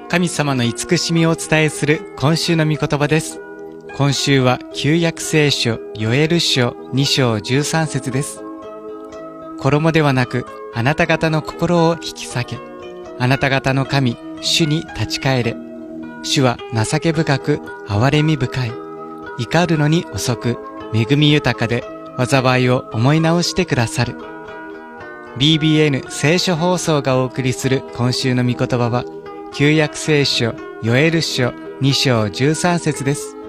神様の慈しみをお伝えする今週の御言葉です。今週は旧約聖書ヨエル書2章13節です。衣ではなくあなた方の心を引き裂け。あなた方の神主に立ち返れ。主は情け深く憐れみ深い。怒るのに遅く恵み豊かで災いを思い直してくださる。BBN 聖書放送がお送りする今週の御言葉は旧約聖書ヨエル書2章13節です。